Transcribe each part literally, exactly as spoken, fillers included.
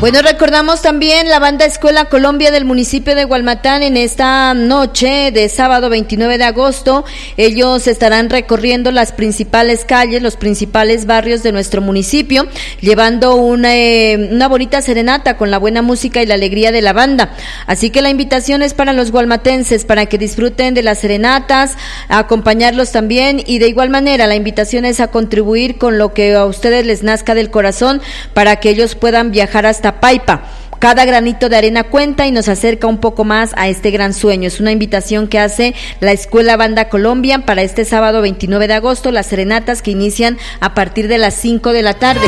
Bueno, recordamos también la banda Escuela Colombia del municipio de Gualmatán en esta noche de sábado veintinueve de agosto. Ellos estarán recorriendo las principales calles, los principales barrios de nuestro municipio, llevando una, eh, una bonita serenata con la buena música y la alegría de la banda. Así que la invitación es para los gualmatenses, para que disfruten de las serenatas, a acompañarlos también, y de igual manera la invitación es a contribuir con lo que a ustedes les nazca del corazón para que ellos puedan viajar hasta Paipa. Cada granito de arena cuenta y nos acerca un poco más a este gran sueño. Es una invitación que hace la Escuela Banda Colombia para este sábado veintinueve de agosto, las serenatas que inician a partir de las cinco de la tarde.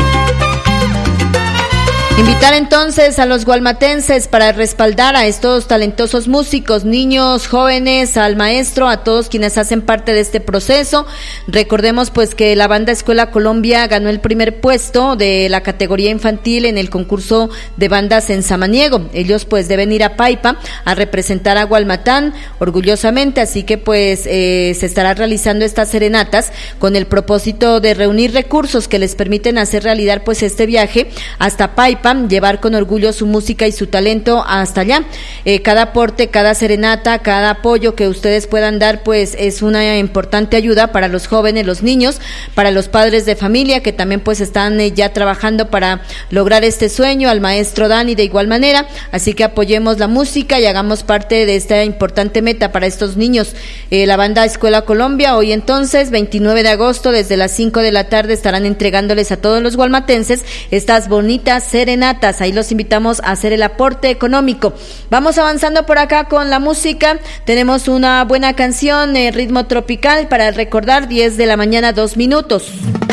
Invitar entonces a los gualmatenses para respaldar a estos talentosos músicos, niños, jóvenes, al maestro, a todos quienes hacen parte de este proceso. Recordemos pues que la banda Escuela Colombia ganó el primer puesto de la categoría infantil en el concurso de bandas en Samaniego. Ellos pues deben ir a Paipa a representar a Gualmatán orgullosamente, así que pues eh, se estará realizando estas serenatas con el propósito de reunir recursos que les permiten hacer realidad pues este viaje hasta Paipa, llevar con orgullo su música y su talento hasta allá. Eh, cada aporte, cada serenata, cada apoyo que ustedes puedan dar, pues es una importante ayuda para los jóvenes, los niños, para los padres de familia que también pues están eh, ya trabajando para lograr este sueño, al maestro Dani de igual manera. Así que apoyemos la música y hagamos parte de esta importante meta para estos niños. Eh, la banda Escuela Colombia hoy entonces, veintinueve de agosto, desde las cinco de la tarde estarán entregándoles a todos los gualmatenses estas bonitas serenatas. Ahí los invitamos a hacer el aporte económico. Vamos avanzando por acá con la música. Tenemos una buena canción, eh, ritmo tropical para recordar, diez de la mañana, dos minutos.